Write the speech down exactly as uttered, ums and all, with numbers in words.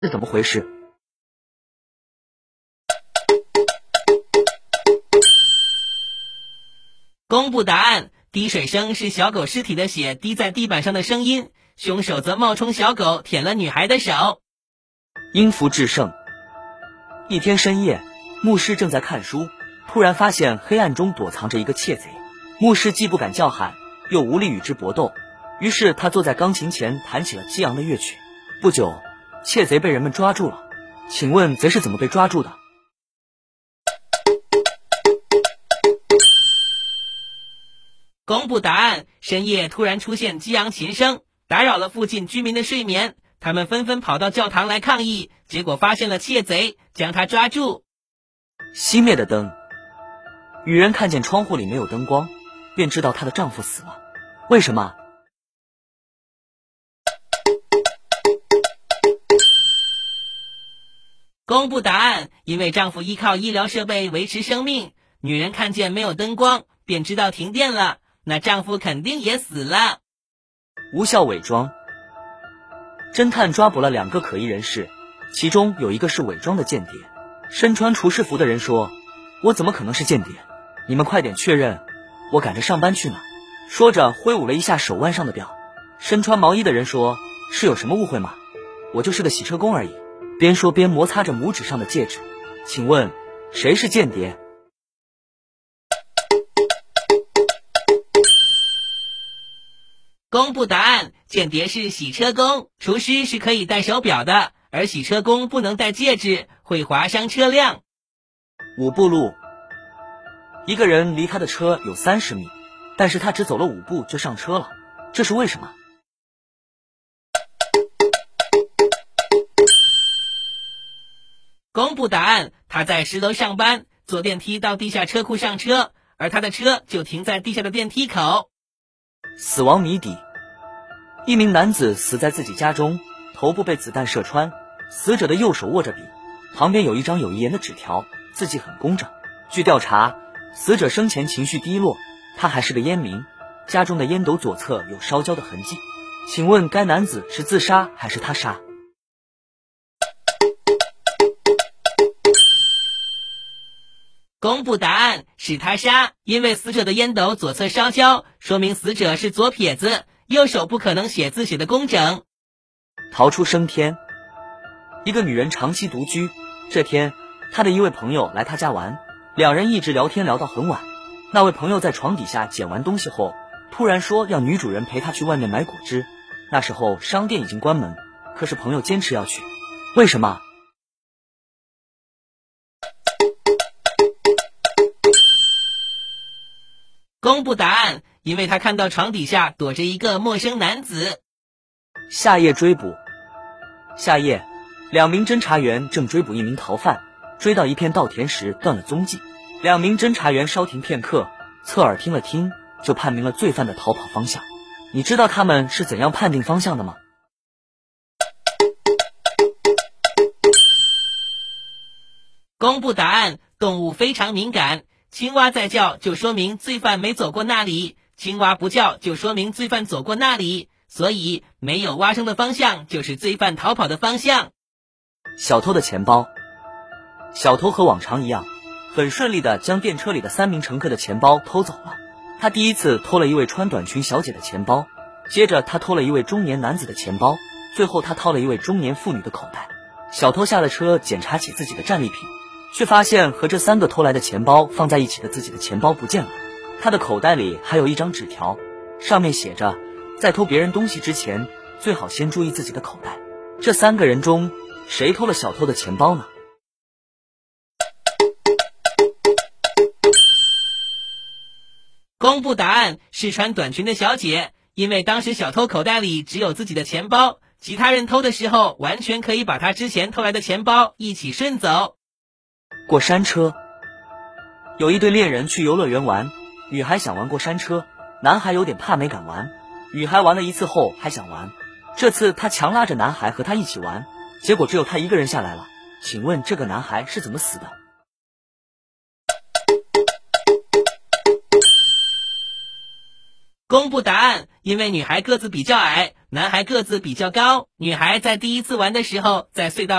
是怎么回事？ 公布答案：滴水声是小狗尸体的血滴在地板上的声音，凶手则冒充小狗舔了女孩的手。 因福制胜。一天深夜，牧师正在看书，突然发现黑暗中躲藏着一个窃贼。牧师既不敢叫喊，又无力与之搏斗，于是他坐在钢琴前弹起了激昂的乐曲。不久，窃贼被人们抓住了。请问贼是怎么被抓住的？ 公布答案：深夜突然出现激昂琴声，打扰了附近居民的睡眠，他们纷纷跑到教堂来抗议，结果发现了窃贼，将他抓住。 熄灭的灯。女人看见窗户里没有灯光，便知道她的丈夫死了。为什么？ 公布答案：因为丈夫依靠医疗设备维持生命。女人看见没有灯光，便知道停电了，那丈夫肯定也死了。 无效伪装。侦探抓捕了两个可疑人士，其中有一个是伪装的间谍。身穿厨师服的人说：“我怎么可能是间谍？你们快点确认，我赶着上班去呢。”说着挥舞了一下手腕上的表。身穿毛衣的人说：“是有什么误会吗？我就是个洗车工而已。”边说边摩擦着拇指上的戒指。请问谁是间谍？ 公布答案：间谍是洗车工，厨师是可以戴手表的，而洗车工不能戴戒指，会划伤车辆。 五步路。一个人离他的车有三十米，但是他只走了五步就上车了，这是为什么？ 公布答案：他在十楼上班，坐电梯到地下车库上车，而他的车就停在地下的电梯口。 死亡谜底。一名男子死在自己家中，头部被子弹射穿，死者的右手握着笔，旁边有一张有遗言的纸条，字迹很工整。据调查，死者生前情绪低落，他还是个烟民，家中的烟斗左侧有烧焦的痕迹。请问该男子是自杀还是他杀？ 公布答案：是他杀，因为死者的烟斗左侧烧焦，说明死者是左撇子，右手不可能写字写得工整。 逃出升天。一个女人长期独居，这天她的一位朋友来她家玩，两人一直聊天聊到很晚。那位朋友在床底下捡完东西后，突然说要女主人陪他去外面买果汁。那时候商店已经关门，可是朋友坚持要去，为什么？ 公布答案：因为他看到床底下躲着一个陌生男子。 夏夜追捕。夏夜，两名侦查员正追捕一名逃犯，追到一片稻田时断了踪迹。两名侦查员稍停片刻，侧耳听了听，就判明了罪犯的逃跑方向。你知道他们是怎样判定方向的吗？ 公布答案：动物非常敏感。青蛙在叫就说明罪犯没走过那里，青蛙不叫就说明罪犯走过那里，所以没有蛙声的方向就是罪犯逃跑的方向。 小偷的钱包。小偷和往常一样，很顺利地将电车里的三名乘客的钱包偷走了。他第一次偷了一位穿短裙小姐的钱包，接着他偷了一位中年男子的钱包，最后他掏了一位中年妇女的口袋。小偷下了车检查起自己的战利品，却发现和这三个偷来的钱包放在一起的自己的钱包不见了。他的口袋里还有一张纸条，上面写着，在偷别人东西之前，最好先注意自己的口袋。这三个人中，谁偷了小偷的钱包呢？ 公布答案：是穿短裙的小姐，因为当时小偷口袋里只有自己的钱包，其他人偷的时候完全可以把他之前偷来的钱包一起顺走。 过山车。有一对恋人去游乐园玩，女孩想玩过山车，男孩有点怕没敢玩。女孩玩了一次后还想玩，这次她强拉着男孩和她一起玩，结果只有她一个人下来了。请问这个男孩是怎么死的？ 公布答案：因为女孩个子比较矮， 男孩个子比较高，女孩在第一次玩的时候在隧道